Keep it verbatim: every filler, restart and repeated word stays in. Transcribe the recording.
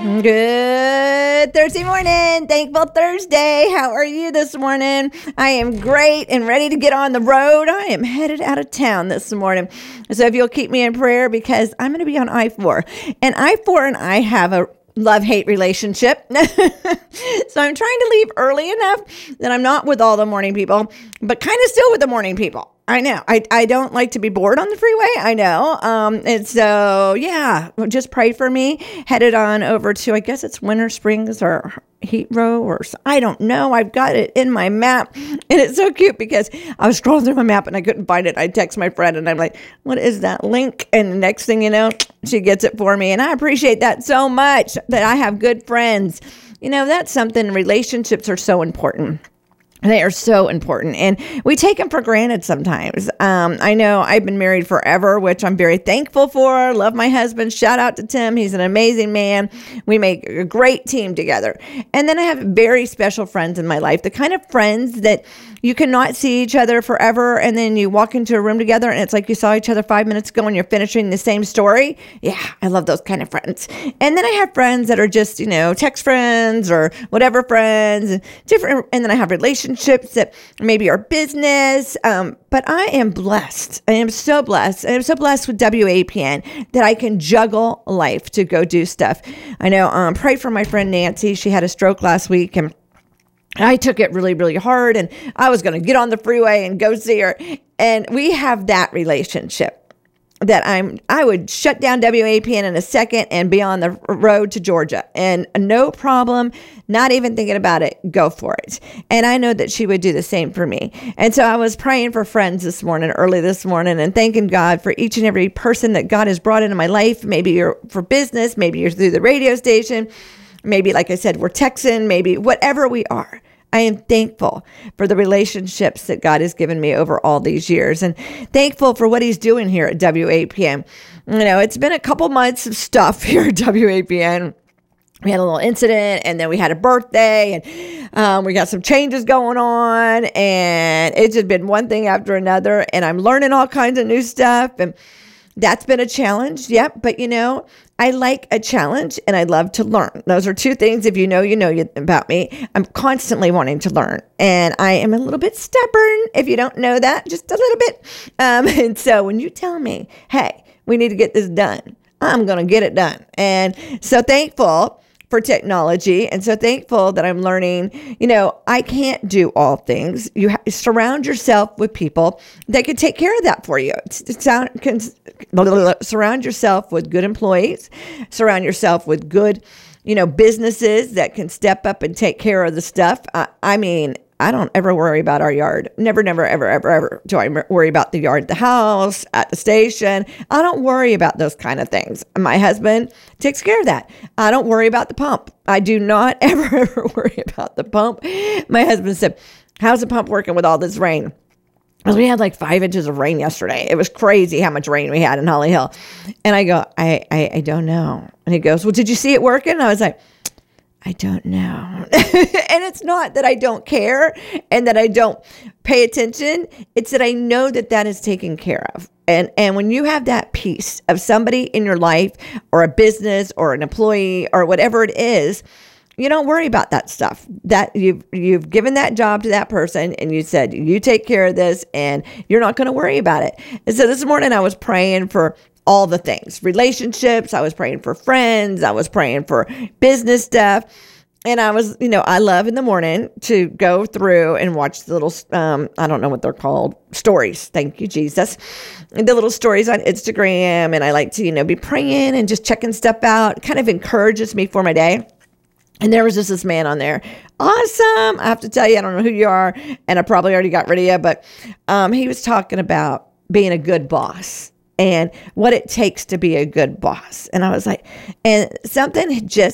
Good Thursday morning. Thankful Thursday. How are you this morning? I am great and ready to get on the road. I am headed out of town this morning. So if you'll keep me in prayer, because I'm going to be on I four. And I four and I have a love-hate relationship. So I'm trying to leave early enough that I'm not with all the morning people, but kind of still with the morning people. I know. I, I don't like to be bored on the freeway. I know. Um, and so, yeah, just pray for me. Headed on over to, I guess it's Winter Springs or Heathrow or I don't know. I've got it in my map. And it's so cute because I was scrolling through my map and I couldn't find it. I text my friend and I'm like, what is that link? And the next thing you know, she gets it for me. And I appreciate that so much, that I have good friends. You know, that's something. Relationships are so important. They are so important, and we take them for granted sometimes. Um, I know I've been married forever, which I'm very thankful for. Love my husband. Shout out to Tim. He's an amazing man. We make a great team together. And then I have very special friends in my life, the kind of friends that you cannot see each other forever, and then you walk into a room together, and it's like you saw each other five minutes ago, and you're finishing the same story. Yeah, I love those kind of friends. And then I have friends that are just, you know, text friends or whatever friends, and different. And then I have relationships that maybe are business, um, but I am blessed. I am so blessed. I am so blessed with W A P N that I can juggle life to go do stuff. I know, um, pray for my friend Nancy. She had a stroke last week, and I took it really, really hard, and I was going to get on the freeway and go see her. And we have that relationship that I'm, I would shut down W A P N in a second and be on the road to Georgia, and no problem, not even thinking about it, go for it. And I know that she would do the same for me. And so I was praying for friends this morning, early this morning, and thanking God for each and every person that God has brought into my life. Maybe you're for business, maybe you're through the radio station, maybe, like I said, we're texting, maybe whatever we are. I am thankful for the relationships that God has given me over all these years, and thankful for what he's doing here at W A P N. You know, it's been a couple months of stuff here at W A P N. We had a little incident, and then we had a birthday, and um, we got some changes going on, and it's just been one thing after another, and I'm learning all kinds of new stuff, and that's been a challenge. Yep. But you know, I like a challenge and I love to learn. Those are two things. If you know, you know about me. I'm constantly wanting to learn, and I am a little bit stubborn. If you don't know that, just a little bit. Um, and so when you tell me, hey, we need to get this done, I'm going to get it done. And so thankful for technology, and so thankful that I'm learning. You know, I can't do all things. You ha- surround yourself with people that can take care of that for you. It's, it's sound, can, surround yourself with good employees. Surround yourself with good, you know, businesses that can step up and take care of the stuff. I, I mean, I don't ever worry about our yard. Never, never, ever, ever, ever do I worry about the yard, the house, at the station. I don't worry about those kind of things. My husband takes care of that. I don't worry about the pump. I do not ever, ever worry about the pump. My husband said, how's the pump working with all this rain? Because we had like five inches of rain yesterday. It was crazy how much rain we had in Holly Hill. And I go, I, I, I don't know. And he goes, well, did you see it working? And I was like, I don't know. And it's not that I don't care and that I don't pay attention. It's that I know that that is taken care of. And and when you have that piece of somebody in your life or a business or an employee or whatever it is, you don't worry about that stuff. That you've you've given that job to that person and you said, you take care of this and you're not going to worry about it. And so this morning I was praying for all the things, relationships. I was praying for friends. I was praying for business stuff. And I was, you know, I love in the morning to go through and watch the little, um, I don't know what they're called, stories. Thank you, Jesus. The little stories on Instagram. And I like to, you know, be praying and just checking stuff out. It kind of encourages me for my day. And there was just this man on there. Awesome. I have to tell you, I don't know who you are. And I probably already got rid of you. But um, he was talking about being a good boss and what it takes to be a good boss. And I was like, and something just